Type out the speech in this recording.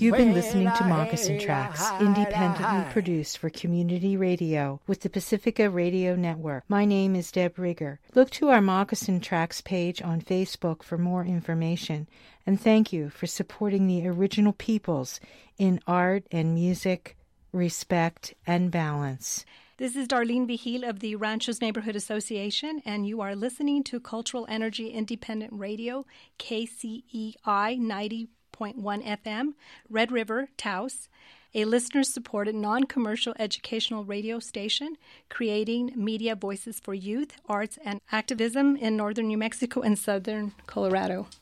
You've been listening to Moccasin Tracks, independently produced for community radio with the Pacifica Radio Network. My name is Deb Rigger. Look to our Moccasin Tracks page on Facebook for more information. And thank you for supporting the original peoples in art and music, respect, and balance. This is Darlene Vigil of the Ranchos Neighborhood Association, and you are listening to Cultural Energy Independent Radio, KCEI 90.1 FM, Red River, Taos, a listener-supported non-commercial educational radio station creating media voices for youth, arts, and activism in northern New Mexico and southern Colorado.